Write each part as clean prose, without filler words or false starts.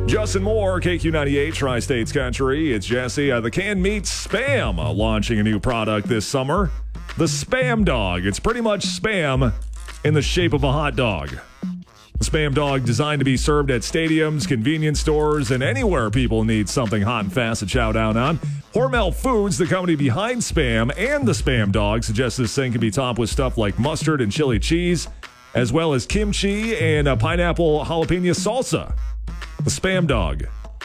Justin Moore, KQ98, Tri-States Country. It's Jesse. The canned meat Spam launching a new product this summer. The Spam Dog. It's pretty much Spam in the shape of a hot dog. The Spam Dog designed to be served at stadiums, convenience stores, and anywhere people need something hot and fast to chow down on. Hormel Foods, the company behind Spam and the Spam Dog, suggests this thing can be topped with stuff like mustard and chili cheese, as well as kimchi and a pineapple jalapeno salsa. The Spam Dog.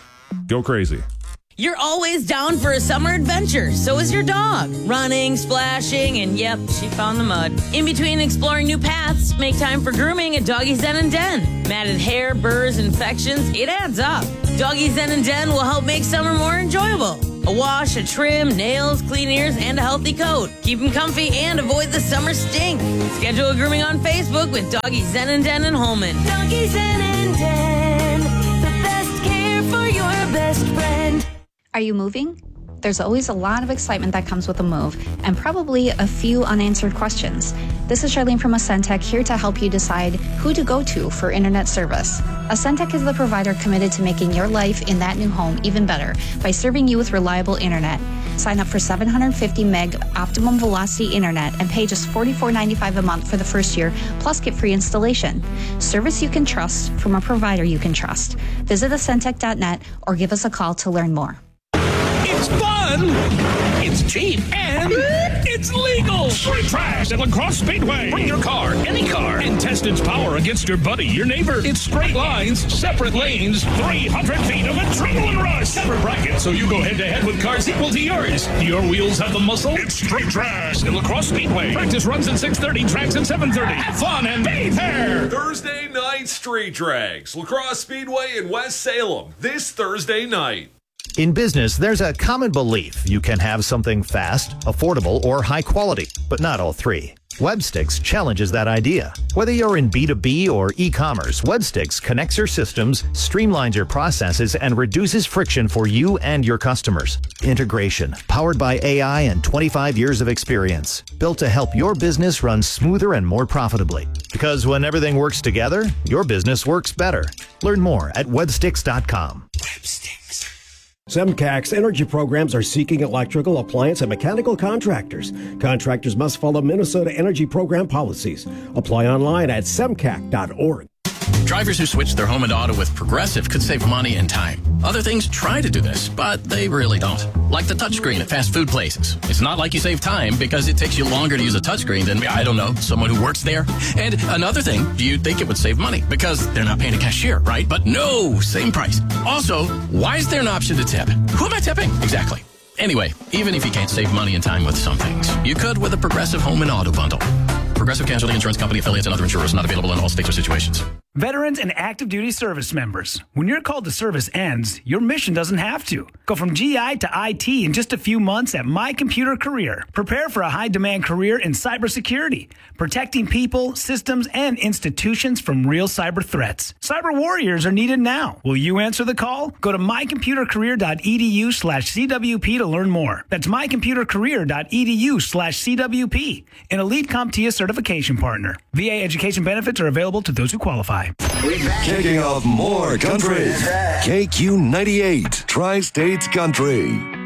Go crazy. You're always down for a summer adventure. So is your dog. Running, splashing, and yep, she found the mud. In between exploring new paths, make time for grooming at Doggy Zen and Den. Matted hair, burrs, infections, it adds up. Doggy Zen and Den will help make summer more enjoyable. A wash, a trim, nails, clean ears, and a healthy coat. Keep them comfy and avoid the summer stink. Schedule a grooming on Facebook with Doggy Zen and Den in Holman. Doggy Zen and Den, the best care for your best friend. Are you moving? There's always a lot of excitement that comes with a move, and probably a few unanswered questions. This is Charlene from Ascentech, here to help you decide who to go to for internet service. Ascentech is the provider committed to making your life in that new home even better by serving you with reliable internet. Sign up for 750 meg optimum velocity internet and pay just $44.95 a month for the first year, plus get free installation. Service you can trust from a provider you can trust. Visit Ascentech.net or give us a call to learn more. It's fun, it's cheap, and it's legal. Straight trash at La Crosse Speedway. Bring your car, any car, and test its power against your buddy, your neighbor. It's straight lines, separate lanes, 300 feet of adrenaline rush. Separate brackets, so you go head-to-head with cars equal to yours. Do your wheels have the muscle? It's straight trash at La Crosse Speedway. Practice runs at 6:30, tracks at 7:30. Have fun and be there. Thursday night street drags. La Crosse Speedway in West Salem this Thursday night. In business, there's a common belief you can have something fast, affordable, or high quality, but not all three. Webstix challenges that idea. Whether you're in B2B or e-commerce, Webstix connects your systems, streamlines your processes, and reduces friction for you and your customers. Integration, powered by AI and 25 years of experience, built to help your business run smoother and more profitably. Because when everything works together, your business works better. Learn more at webstix.com. Webstix. SEMCAC's energy programs are seeking electrical, appliance, and mechanical contractors. Contractors must follow Minnesota energy program policies. Apply online at semcac.org. Drivers who switch their home and auto with Progressive could save money and time. Other things try to do this, but they really don't. Like the touchscreen at fast food places. It's not like you save time because it takes you longer to use a touchscreen than, I don't know, someone who works there. And another thing, you'd think it would save money because they're not paying a cashier, right? But no, same price. Also, why is there an option to tip? Who am I tipping? Exactly. Anyway, even if you can't save money and time with some things, you could with a Progressive home and auto bundle. Progressive Casualty Insurance Company affiliates and other insurers, not available in all states or situations. Veterans and active duty service members. When your call to service ends, your mission doesn't have to. Go from GI to IT in just a few months at My Computer Career. Prepare for a high-demand career in cybersecurity, protecting people, systems, and institutions from real cyber threats. Cyber warriors are needed now. Will you answer the call? Go to mycomputercareer.edu/CWP to learn more. That's mycomputercareer.edu/CWP, an elite CompTIA certification partner. VA education benefits are available to those who qualify. Kicking off more country. KQ98, Tri-States Country.